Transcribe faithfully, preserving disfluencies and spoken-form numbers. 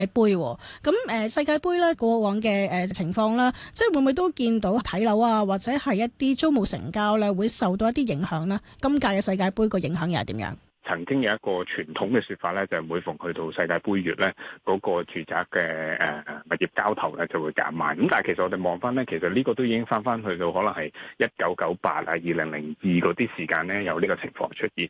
杯喎，咁誒世界盃咧過往嘅誒情況啦，即係會唔會都見到睇樓啊，或者係一啲租務成交咧會受到一啲影響呢？今屆嘅世界盃個影響又係點樣？ 曾經有一個傳統嘅説法咧，就係每逢去到世界盃月咧，嗰個住宅嘅誒物業交投咧就會減慢。咁但係其實我哋望翻咧，其實呢個都已經翻翻去到可能係一九九八啊、二零零二嗰啲時間咧有呢個情況出現。